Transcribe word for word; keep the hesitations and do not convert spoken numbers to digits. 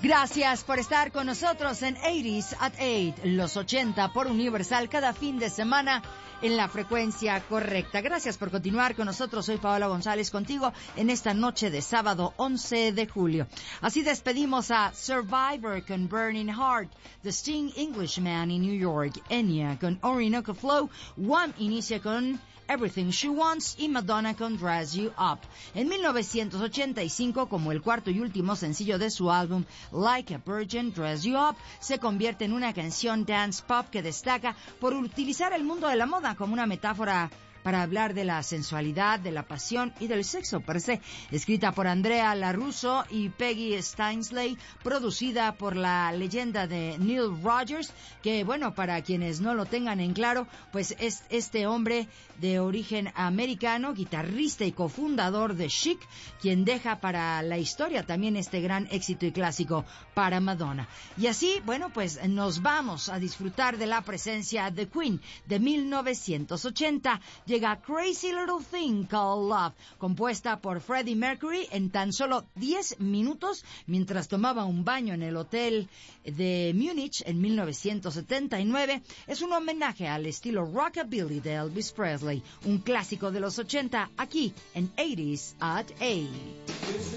Gracias por estar con nosotros en ochenta at ocho, los ochenta por Universal, cada fin de semana en la frecuencia correcta. Gracias por continuar con nosotros. Soy Paola González contigo en esta noche de sábado once de julio. Así despedimos a Survivor con Burning Heart, The Sting Englishman in New York, Enya con Orinoco Flow, Wham inicia con Everything She Wants y Madonna con Dress You Up. En mil novecientos ochenta y cinco, como el cuarto y último sencillo de su álbum Like a Virgin, Dress You Up se convierte en una canción dance pop que destaca por utilizar el mundo de la moda como una metáfora para hablar de la sensualidad, de la pasión y del sexo per se. Escrita por Andrea LaRusso y Peggy Steinsley, producida por la leyenda de Neil Rogers, que bueno, para quienes no lo tengan en claro, pues es este hombre de origen americano, guitarrista y cofundador de Chic, quien deja para la historia también este gran éxito y clásico para Madonna. Y así, bueno, pues nos vamos a disfrutar de la presencia de Queen de mil novecientos ochenta. Llega Crazy Little Thing Called Love, compuesta por Freddie Mercury en tan solo diez minutos mientras tomaba un baño en el hotel de Múnich en mil novecientos setenta y nueve. Es un homenaje al estilo rockabilly de Elvis Presley, un clásico de los ochenta, aquí en ochenta at ocho.